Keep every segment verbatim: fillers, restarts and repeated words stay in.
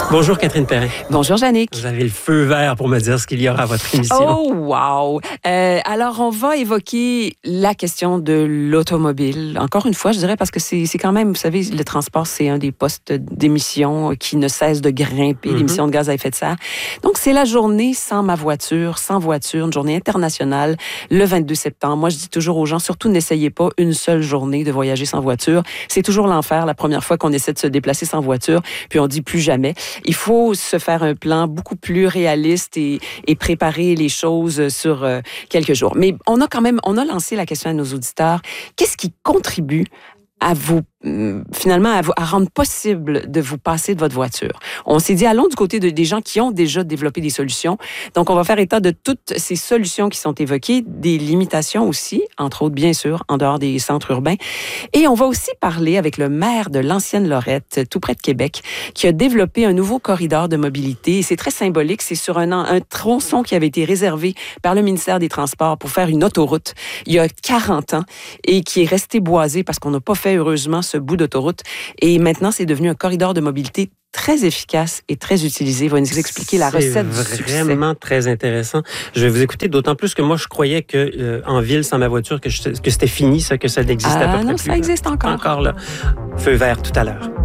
Bonjour Catherine Perrin. Bonjour Jannick. Vous avez le feu vert pour me dire ce qu'il y aura à votre émission. Oh wow! Euh, alors on va évoquer la question de l'automobile. Encore une fois, je dirais parce que c'est, c'est quand même, vous savez, le transport, c'est un des postes d'émissions qui ne cesse de grimper, mm-hmm. l'émission de gaz à effet de serre. Donc c'est la journée sans ma voiture, sans voiture, une journée internationale, le vingt-deux septembre. Moi je dis toujours aux gens, surtout n'essayez pas une seule journée de voyager sans voiture. C'est toujours l'enfer la première fois qu'on essaie de se déplacer sans voiture, puis on dit plus jamais. Il faut se faire un plan beaucoup plus réaliste et, et préparer les choses sur euh, quelques jours. Mais on a quand même, on a lancé la question à nos auditeurs. Qu'est-ce qui contribue à vous, finalement, à, vous, à rendre possible de vous passer de votre voiture? On s'est dit, allons du côté de, des gens qui ont déjà développé des solutions. Donc, on va faire état de toutes ces solutions qui sont évoquées, des limitations aussi, entre autres, bien sûr, en dehors des centres urbains. Et on va aussi parler avec le maire de l'ancienne Lorette, tout près de Québec, qui a développé un nouveau corridor de mobilité. Et c'est très symbolique. C'est sur un, un tronçon qui avait été réservé par le ministère des Transports pour faire une autoroute il y a quarante ans et qui est resté boisé parce qu'on n'a pas fait heureusement ce bout d'autoroute. Et maintenant, c'est devenu un corridor de mobilité très efficace et très utilisé. Il va nous expliquer la recette du succès. C'est vraiment très intéressant. Je vais vous écouter, d'autant plus que moi, je croyais que euh, en ville, sans ma voiture, que, je, que c'était fini, ça, que ça n'existait ah, à peu près non, plus. Ça existe encore. Encore là. Feu vert tout à l'heure.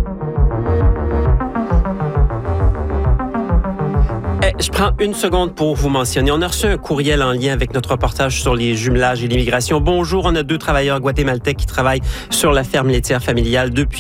Je prends une seconde pour vous mentionner. On a reçu un courriel en lien avec notre reportage sur les jumelages et l'immigration. Bonjour, on a deux travailleurs guatémaltais qui travaillent sur la ferme laitière familiale depuis